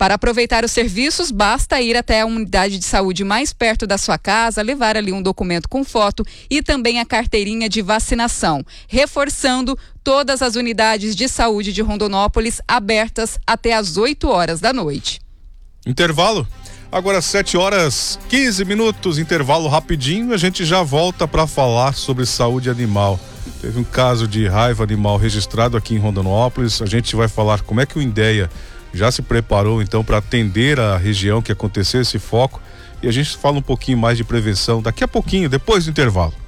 Para aproveitar os serviços, basta ir até a unidade de saúde mais perto da sua casa, levar ali um documento com foto e também a carteirinha de vacinação. Reforçando, todas as unidades de saúde de Rondonópolis abertas até às 8 horas da noite. Intervalo? Agora 7h15, intervalo rapidinho, a gente já volta para falar sobre saúde animal. Teve um caso de raiva animal registrado aqui em Rondonópolis, a gente vai falar como é que o INDEA já se preparou então para atender a região que aconteceu esse foco, e a gente fala um pouquinho mais de prevenção daqui a pouquinho, depois do intervalo.